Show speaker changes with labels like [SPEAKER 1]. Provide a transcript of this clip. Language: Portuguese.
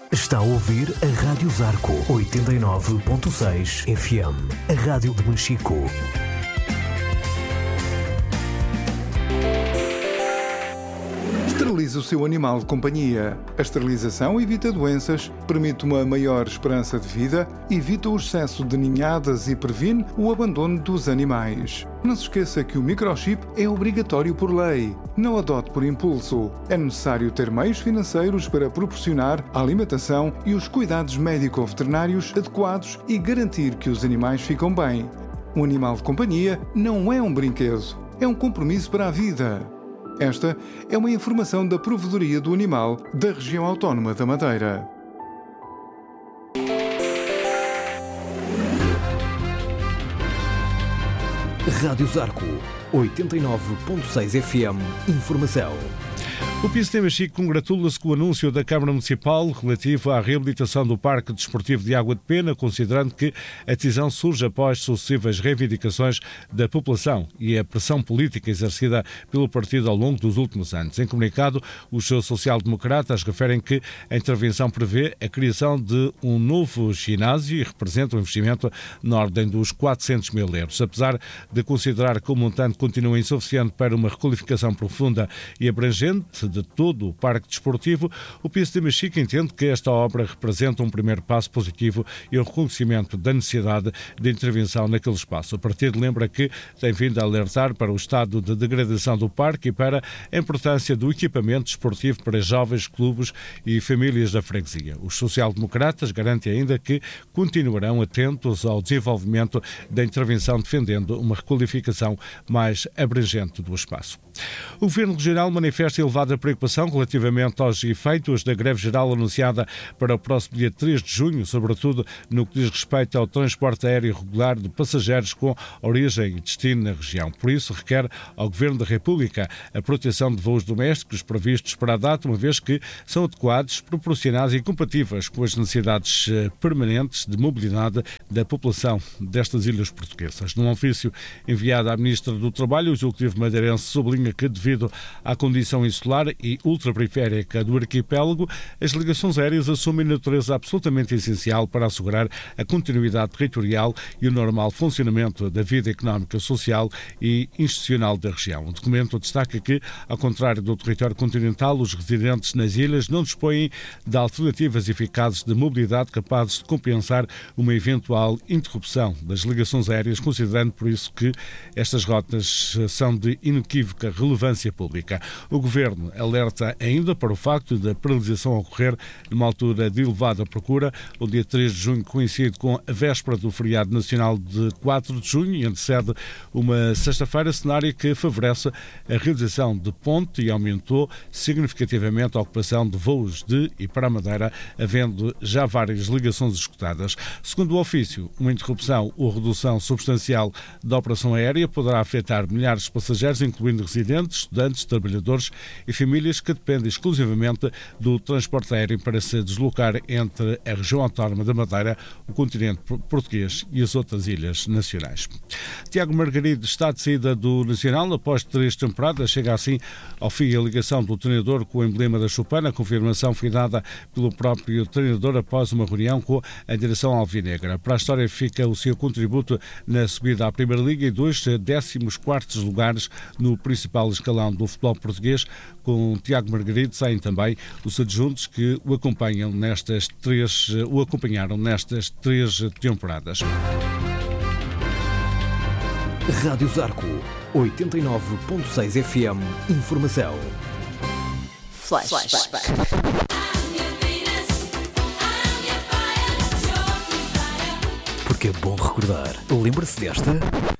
[SPEAKER 1] Está a ouvir a Rádio Zarco 89.6 FM, a rádio de Machico.
[SPEAKER 2] Esterilize o seu animal de companhia. A esterilização evita doenças, permite uma maior esperança de vida, evita o excesso de ninhadas e previne o abandono dos animais. Não se esqueça que o microchip é obrigatório por lei. Não adote por impulso. É necessário ter meios financeiros para proporcionar a alimentação e os cuidados médico-veterinários adequados e garantir que os animais ficam bem. Um animal de companhia não é um brinquedo, é um compromisso para a vida. Esta é uma informação da Provedoria do Animal da Região Autónoma da Madeira.
[SPEAKER 1] Rádio Zarco 89.6 FM. Informação.
[SPEAKER 3] O PIS de Machico congratula-se com o anúncio da Câmara Municipal relativo à reabilitação do Parque Desportivo de Água de Pena, considerando que a decisão surge após sucessivas reivindicações da população e a pressão política exercida pelo partido ao longo dos últimos anos. Em comunicado, os social-democratas referem que a intervenção prevê a criação de um novo ginásio e representa um investimento na ordem dos 400 mil euros. Apesar de considerar que o montante continua insuficiente para uma requalificação profunda e abrangente de todo o Parque Desportivo, o PIS de Machico entende que esta obra representa um primeiro passo positivo e o reconhecimento da necessidade de intervenção naquele espaço. O partido lembra que tem vindo a alertar para o estado de degradação do parque e para a importância do equipamento desportivo para jovens, clubes e famílias da freguesia. Os social-democratas garantem ainda que continuarão atentos ao desenvolvimento da intervenção, defendendo uma requalificação mais abrangente do espaço. O Governo Regional manifesta elevada preocupação relativamente aos efeitos da greve geral anunciada para o próximo dia 3 de junho, sobretudo no que diz respeito ao transporte aéreo regular de passageiros com origem e destino na região. Por isso, requer ao Governo da República a proteção de voos domésticos previstos para a data, uma vez que são adequados, proporcionados e compatíveis com as necessidades permanentes de mobilidade da população destas ilhas portuguesas. Num ofício enviado à Ministra do Trabalho, o Executivo madeirense sublinha que, devido à condição insular e ultraperiférica do arquipélago, as ligações aéreas assumem natureza absolutamente essencial para assegurar a continuidade territorial e o normal funcionamento da vida económica, social e institucional da região. O documento destaca que, ao contrário do território continental, os residentes nas ilhas não dispõem de alternativas eficazes de mobilidade capazes de compensar uma eventual interrupção das ligações aéreas, considerando por isso que estas rotas são de inequívoca relevância pública. O Governo alerta ainda para o facto da paralisação ocorrer numa altura de elevada procura. O dia 3 de junho coincide com a véspera do feriado nacional de 4 de junho e antecede uma sexta-feira, cenário que favorece a realização de ponte e aumentou significativamente a ocupação de voos de e para a Madeira, havendo já várias ligações escutadas. Segundo o ofício, uma interrupção ou redução substancial da operação aérea poderá afetar milhares de passageiros, incluindo residentes, estudantes, trabalhadores e famílias que dependem exclusivamente do transporte aéreo para se deslocar entre a região autónoma da Madeira, o continente português e as outras ilhas nacionais. Tiago Margarido está de saída do Nacional após 3 temporadas. Chega assim ao fim a ligação do treinador com o emblema da Chupana. A confirmação foi dada pelo próprio treinador após uma reunião com a direção alvinegra. Para a história fica o seu contributo na subida à Primeira Liga e 2 14º lugares no principal escalão do futebol português. Com Tiago Margarido saem também os adjuntos que o acompanharam nestas três temporadas.
[SPEAKER 1] Rádio Zarco 89.6 FM. Informação. Flashback. Porque é bom recordar. Lembra-se desta?